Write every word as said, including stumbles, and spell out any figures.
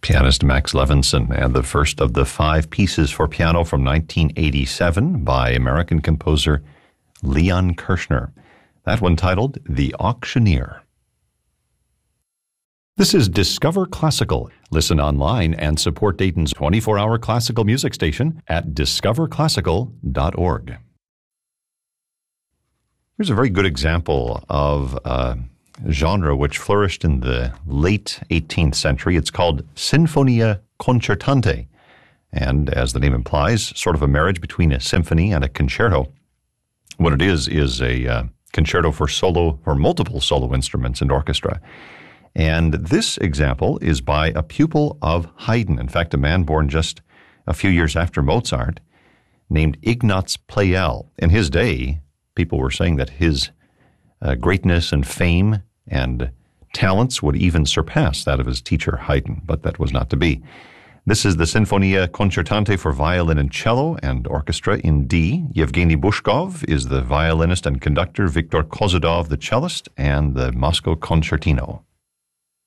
Pianist Max Levinson, and the first of the five pieces for piano from nineteen eighty-seven by American composer Leon Kirshner. That one titled The Auctioneer. This is Discover Classical. Listen online and support Dayton's twenty-four hour classical music station at discover classical dot org. Here's a very good example of a genre which flourished in the late eighteenth century. It's called Sinfonia Concertante, and as the name implies, sort of a marriage between a symphony and a concerto. What it is is a uh, concerto for solo, for multiple solo instruments and orchestra. And this example is by a pupil of Haydn. In fact, a man born just a few years after Mozart named Ignaz Pleyel. In his day, people were saying that his uh, greatness and fame and talents would even surpass that of his teacher Haydn, but that was not to be. This is the Sinfonia Concertante for violin and cello and orchestra in D. Yevgeny Bushkov is the violinist and conductor, Viktor Kozudov the cellist, and the Moscow Concertino.